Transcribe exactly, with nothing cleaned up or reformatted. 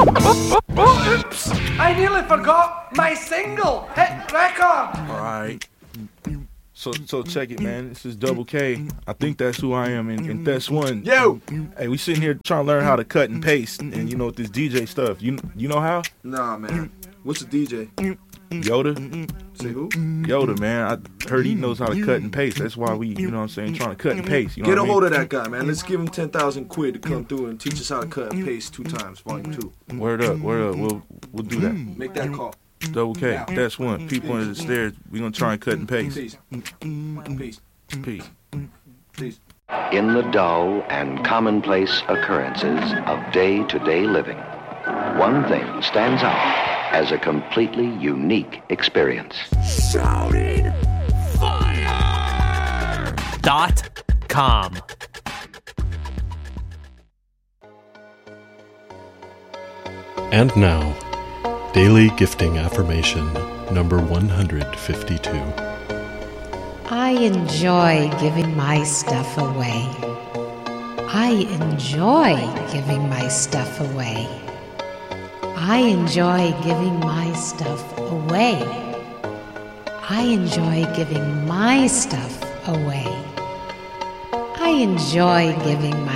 Oops! I nearly forgot my single hit record. All right. So so check it, man. This is Double K. I think that's who I am, and, and that's one. Yo! Hey, we sitting here trying to learn how to cut and paste, and you know, with this D J stuff. You you know how? Nah, man. What's a D J? Yoda? Say who? Yoda, man. I heard he knows how to cut and paste. That's why we, you know what I'm saying, trying to cut and paste. You know Get a what I mean? hold of that guy, man. Let's give him ten thousand quid to come through and teach us how to cut and paste two times, volume two. Word up, word up. We'll we'll do that. Make that call. Double K. That's one. People under the stairs. We gonna try and cut and paste. Peace. Peace. Peace. Peace. In the dull and commonplace occurrences of day-to-day living, one thing stands out as a completely unique experience. Shouting fire! Dot com. And now, Daily Gifting Affirmation number one hundred fifty-two. I enjoy giving my stuff away. I enjoy giving my stuff away. I enjoy giving my stuff away. I enjoy giving my stuff away. I enjoy giving my